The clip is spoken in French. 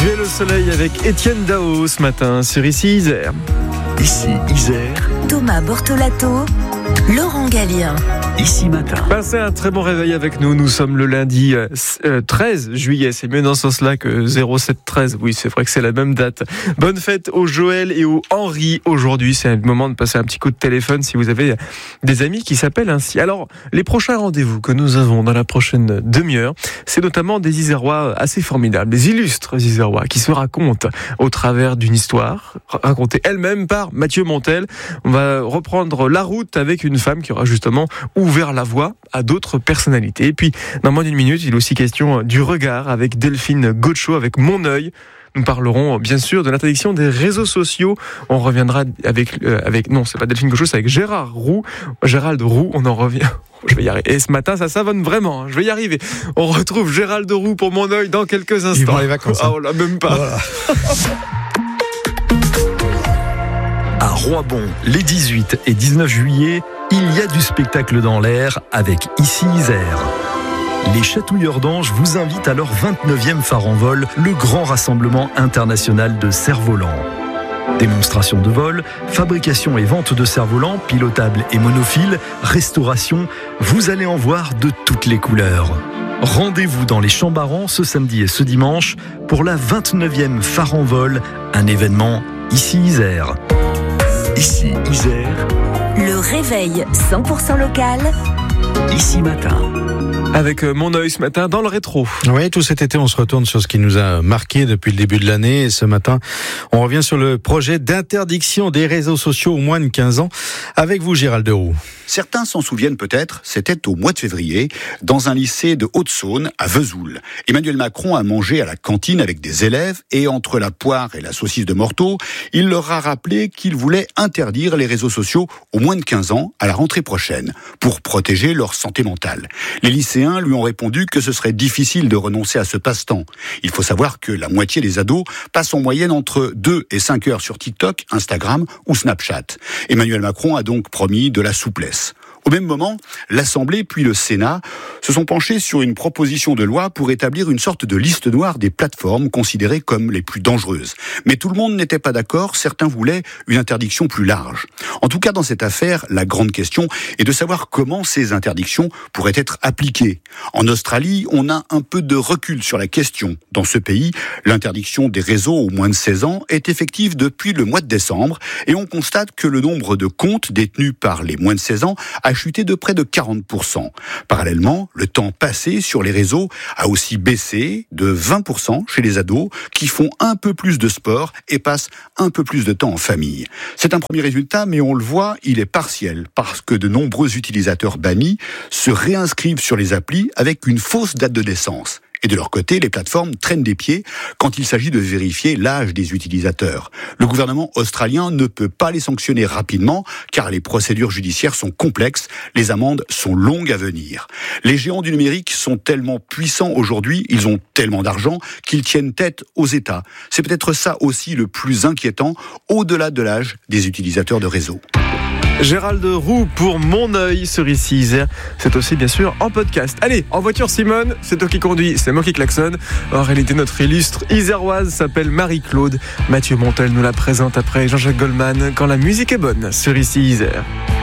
Duel au soleil avec Étienne Dao ce matin sur Ici Isère. Ici Isère. Thomas Bortolato, Laurent Gallien. Ici matin. Passez un très bon réveil avec nous. Nous sommes le lundi 13 juillet. C'est mieux dans ce sens-là que 07-13. Oui, c'est vrai que c'est la même date. Bonne fête au Joël et au Henri aujourd'hui. C'est le moment de passer un petit coup de téléphone si vous avez des amis qui s'appellent ainsi. Alors, les prochains rendez-vous que nous avons dans la prochaine demi-heure, c'est notamment des Isérois assez formidables, des illustres Isérois qui se racontent au travers d'une histoire racontée elle-même par Mathieu Montel. On va reprendre la route avec une femme qui aura justement ouvert la voie à d'autres personnalités. Et puis, dans moins d'une minute, il est aussi question du regard avec Delphine Gaucho, avec Mon œil. Nous parlerons bien sûr de l'interdiction des réseaux sociaux. On reviendra avec non, c'est pas Delphine Gaucho, c'est avec Gérald Roux. On en revient. Je vais y arriver. Et ce matin, ça savonne vraiment. Je vais y arriver. On retrouve Gérald Roux pour Mon œil dans quelques instants. Vivement les vacances. Ah, là, même pas. Voilà. À Roibon, les 18 et 19 juillet, il y a du spectacle dans l'air avec Ici Isère. Les Chatouilleurs d'Anges vous invitent à leur 29e phare en vol, le grand rassemblement international de cerfs-volants. Démonstration de vol, fabrication et vente de cerfs-volants, pilotables et monophiles, restauration, vous allez en voir de toutes les couleurs. Rendez-vous dans les Champs-Barans ce samedi et ce dimanche pour la 29e phare en vol, un événement Ici Isère. Ici Isère. Le réveil 100% local. Ici matin. Avec Mon œil ce matin dans le rétro. Oui, tout cet été, on se retourne sur ce qui nous a marqué depuis le début de l'année. Et ce matin, on revient sur le projet d'interdiction des réseaux sociaux aux moins de 15 ans. Avec vous, Gérald Roux. Certains s'en souviennent peut-être, c'était au mois de février, dans un lycée de Haute-Saône, à Vesoul. Emmanuel Macron a mangé à la cantine avec des élèves et entre la poire et la saucisse de Morteau, il leur a rappelé qu'il voulait interdire les réseaux sociaux aux moins de 15 ans à la rentrée prochaine, pour protéger leur santé mentale. Les lycéens lui ont répondu que ce serait difficile de renoncer à ce passe-temps. Il faut savoir que la moitié des ados passent en moyenne entre 2 et 5 heures sur TikTok, Instagram ou Snapchat. Emmanuel Macron a donc promis de la souplesse. Au même moment, l'Assemblée puis le Sénat se sont penchés sur une proposition de loi pour établir une sorte de liste noire des plateformes considérées comme les plus dangereuses. Mais tout le monde n'était pas d'accord, certains voulaient une interdiction plus large. En tout cas, dans cette affaire, la grande question est de savoir comment ces interdictions pourraient être appliquées. En Australie, on a un peu de recul sur la question. Dans ce pays, l'interdiction des réseaux aux moins de 16 ans est effective depuis le mois de décembre et on constate que le nombre de comptes détenus par les moins de 16 ans a chuté de près de 40%. Parallèlement, le temps passé sur les réseaux a aussi baissé de 20% chez les ados qui font un peu plus de sport et passent un peu plus de temps en famille. C'est un premier résultat, mais on le voit, il est partiel parce que de nombreux utilisateurs bannis se réinscrivent sur les applis avec une fausse date de naissance. Et de leur côté, les plateformes traînent des pieds quand il s'agit de vérifier l'âge des utilisateurs. Le gouvernement australien ne peut pas les sanctionner rapidement car les procédures judiciaires sont complexes, les amendes sont longues à venir. Les géants du numérique sont tellement puissants aujourd'hui, ils ont tellement d'argent qu'ils tiennent tête aux États. C'est peut-être ça aussi le plus inquiétant, au-delà de l'âge des utilisateurs de réseau. Gérald Roux pour Mon œil sur Ici Isère. C'est aussi bien sûr en podcast. Allez, en voiture Simone, c'est toi qui conduis, c'est moi qui klaxonne. En réalité, notre illustre iséroise s'appelle Marie-Claude. Mathieu Montel nous la présente après Jean-Jacques Goldman quand la musique est bonne sur Ici Isère.